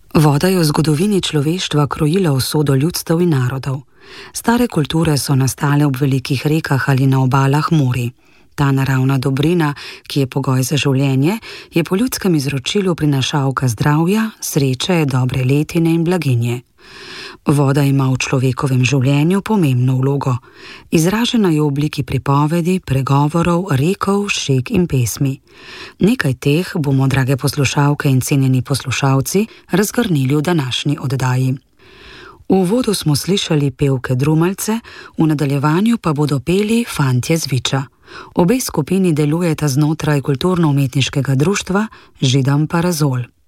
Voda je v zgodovini človeštva krojila usodo ljudstev in narodov. Stare kulture so nastale ob velikih rekah ali na obalah morij. Ta naravna dobrina, ki je pogoj za življenje, je po ljudskem izročilu prinašalka zdravja, sreče, dobre letine in blaginje. Voda ima v človekovem življenju pomembno vlogo. Izražena je v obliki pripovedi, pregovorov, rekov, šeg in pesmi. Nekaj teh bomo, drage poslušalke in cenjeni poslušalci, razgrnili v današnji oddaji. V uvodu smo slišali pevke Drumalce, v nadaljevanju pa bodo peli Fantje z Viča. Obe skupini delujeta znotraj kulturno-umetniškega društva Židam Parazol.